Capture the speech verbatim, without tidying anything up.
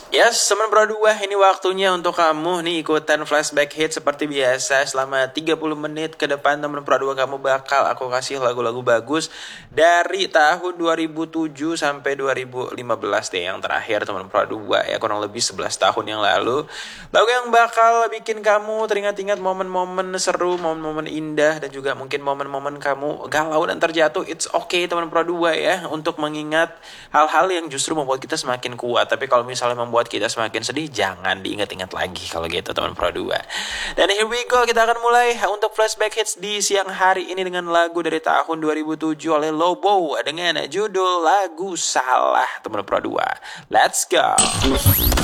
Yes, teman Pro dua, ini waktunya untuk kamu nih ikutan flashback hit seperti biasa. Selama tiga puluh menit ke depan teman Pro dua kamu bakal aku kasih lagu-lagu bagus dari tahun dua ribu tujuh sampai dua ribu lima belas deh, yang terakhir teman Pro dua ya, kurang lebih sebelas tahun yang lalu. Lagu yang bakal bikin kamu teringat-ingat momen-momen seru, momen-momen indah, dan juga mungkin momen-momen kamu galau dan terjatuh. It's okay teman Pro dua ya, untuk mengingat hal-hal yang justru membuat kita semakin kuat. Tapi kalau misalnya membuat kita semakin sedih, jangan diingat-ingat lagi kalau gitu teman Pro dua. Dan here we go, kita akan mulai untuk flashback hits di siang hari ini dengan lagu dari tahun dua ribu tujuh oleh Lobo dengan judul lagu Salah teman Pro dua. Let's go.